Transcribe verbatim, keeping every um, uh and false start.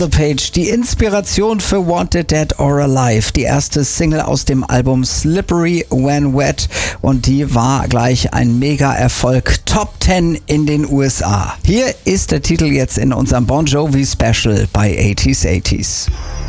The Page, die Inspiration für Wanted Dead or Alive, die erste Single aus dem Album Slippery When Wet, und die war gleich ein Mega-Erfolg, Top zehn in den U S A. Hier ist der Titel jetzt in unserem Bon Jovi Special bei eighties eighties.